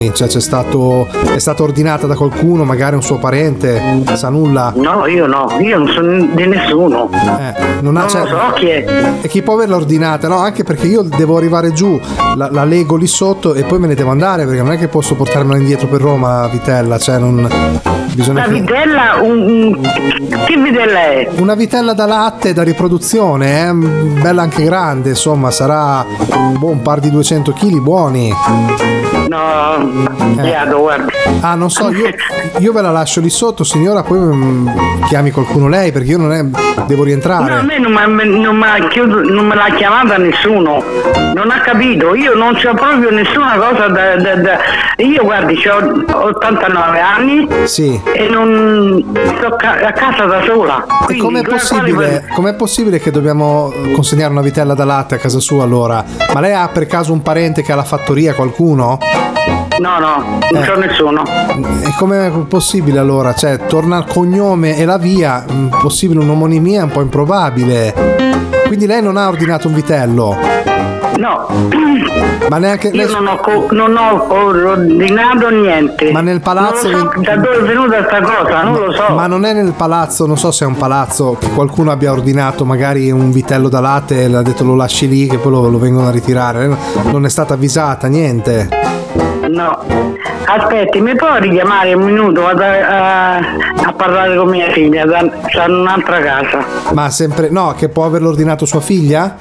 Cioè è stata ordinata da qualcuno, magari un suo parente, sa nulla? No, io non sono di nessuno. Non lo so chi è. E chi può averla ordinata? No, anche perché io devo arrivare giù, la lego lì sotto e poi me ne devo andare, perché non è che posso portarmela indietro per Roma, vitella, cioè non bisogna. La vitella, che vitella è? Una vitella da latte, da riproduzione, bella anche grande, insomma, sarà un par di 200 kg buoni. No, guarda. Ah, non so, io ve la lascio lì sotto, signora, poi chiami qualcuno lei, perché io devo rientrare. No, a me non me l'ha chiamata nessuno, non ha capito, io non c'ho proprio nessuna cosa io guardi, ho 89 anni. Sì. E non sto a casa da sola. E com'è possibile che dobbiamo consegnare una vitella da latte a casa sua allora? Ma lei ha per caso un parente che ha la fattoria, qualcuno? No, non c'ho nessuno. E com'è possibile allora? Cioè, torna il cognome e la via, possibile un'omonimia, è un po' improbabile. Quindi lei non ha ordinato un vitello? No. Ma neanche io non ho ordinato niente. Ma nel palazzo non so da dove è venuta sta cosa, non lo so. Ma non è nel palazzo, non so se è un palazzo che qualcuno abbia ordinato magari un vitello da latte e le ha detto lo lasci lì che poi lo vengono a ritirare. Non è stata avvisata, niente. No, aspetti, mi può richiamare un minuto? Vado a parlare con mia figlia, sta in un'altra casa. Ma sempre, no, che può averlo ordinato sua figlia?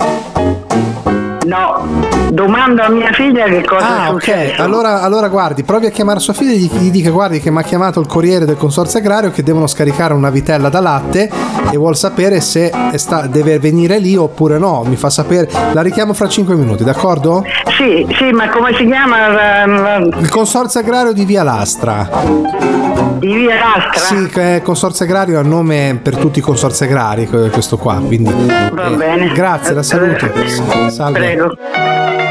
No, domando a mia figlia che cosa è successo. Ok, allora guardi, provi a chiamare sua figlia e gli dica guardi che mi ha chiamato il corriere del consorzio agrario che devono scaricare una vitella da latte e vuol sapere se deve venire lì oppure no, mi fa sapere, la richiamo fra 5 minuti, d'accordo? Sì, ma come si chiama? Il consorzio agrario di Via Lastra. Di Via Lastra? Sì, che è consorzio agrario, è un nome per tutti i consorzi agrari questo qua, quindi va bene. Grazie, la saluto. Salve. Prego.